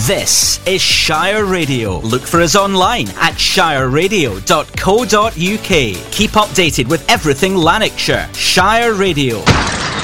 This is Shire Radio. Look for us online at shireradio.co.uk. Keep updated with everything Lanarkshire. Shire Radio.